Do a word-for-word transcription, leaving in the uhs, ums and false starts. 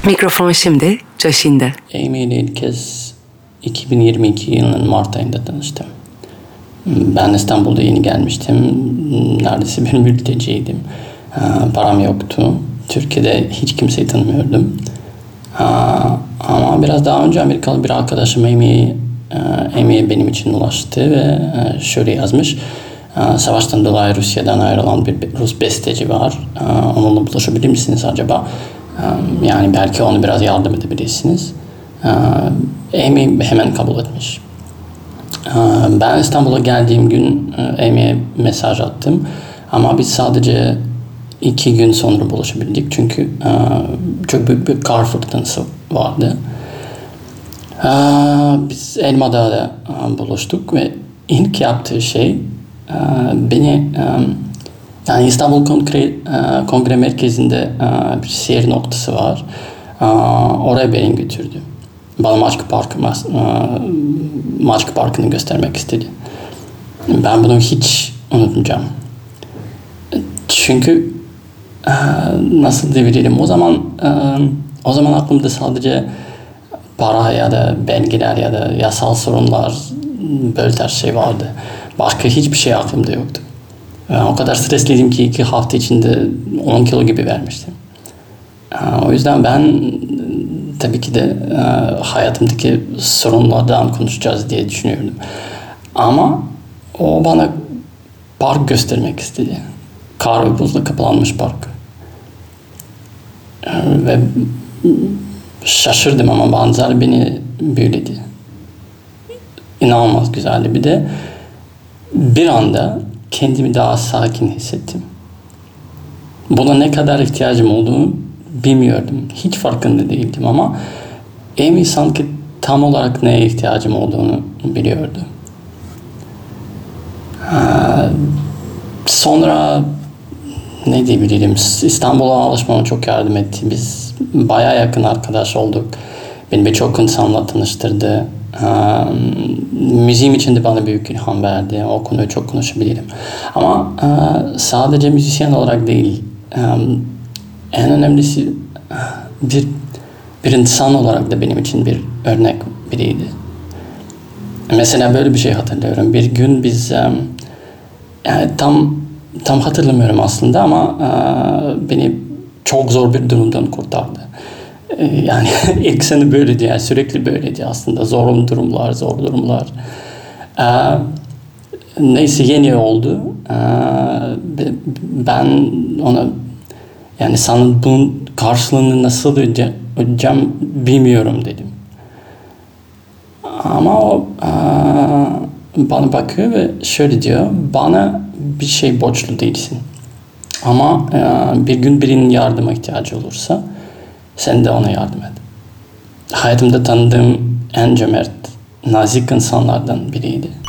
Mikrofon şimdi Josh'inde. Amy ile ilk kez iki bin yirmi iki yılının Mart ayında tanıştım. Ben İstanbul'da yeni gelmiştim. Neredeyse bir mülteciydim. Param yoktu. Türkiye'de hiç kimseyi tanımıyordum. Ama biraz daha önce Amerikalı bir arkadaşım Amy, Amy'ye benim için ulaştı ve şöyle yazmış. Savaştan dolayı Rusya'dan ayrılan bir Rus besteci var. Onunla buluşabilir misiniz acaba? Yani belki onu biraz yardım edebilirsiniz. Amy hemen kabul etmiş. Ben İstanbul'a geldiğim gün Amy'ye mesaj attım. Ama biz sadece iki gün sonra buluşabildik. Çünkü çok büyük bir kar fırtınası vardı. Biz Elmadağ'da buluştuk ve ilk yaptığı şey beni yani İstanbul Kongre, Kongre Merkezi'nde bir seyir noktası var. Oraya beni götürdü. Bana Maçka Parkı, Maçka Parkı'nı göstermek istedi. Ben bunu hiç unutmayacağım. Çünkü nasıl diyebilirim? O zaman o zaman aklımda sadece para ya da belgeler ya da yasal sorunlar böyle tarz şey vardı. Başka hiçbir şey aklımda yoktu. O kadar stresliydim ki iki hafta içinde on kilo gibi vermiştim. O yüzden ben tabii ki de hayatımdaki sorunlardan konuşacağız diye düşünüyordum. Ama o bana park göstermek istedi. Kar ve buzla kaplanmış park. Ve şaşırdım ama manzara beni büyüledi. İnanılmaz güzeldi. Bir de bir anda kendimi daha sakin hissettim. Buna ne kadar ihtiyacım olduğunu bilmiyordum. Hiç farkında değildim ama Amy sanki tam olarak neye ihtiyacım olduğunu biliyordu. Sonra ne diyebilirim? İstanbul'a alışmama çok yardım etti. Biz bayağı yakın arkadaş olduk. Beni birçok insanla tanıştırdı. Müziğim için de bana büyük ilham verdi. O konuyu çok konuşabilirim. Ama sadece müzisyen olarak değil, en önemlisi bir bir insan olarak da benim için bir örnek biriydi. Mesela böyle bir şey hatırlıyorum. Bir gün biz yani tam tam hatırlamıyorum aslında ama beni çok zor bir durumdan kurtardı. Yani ilk sene böyleydi, yani sürekli böyleydi aslında. Zor durumlar, zor durumlar. Neyse yeni oldu. Ben ona yani sana bunun karşılığını nasıl ödeyeceğim bilmiyorum dedim. Ama o bana bakıyor ve şöyle diyor. Bana bir şey borçlu değilsin. Ama bir gün birinin yardıma ihtiyacı olursa sen de ona yardım et. Hayatımda tanıdığım en cömert, nazik insanlardan biriydi.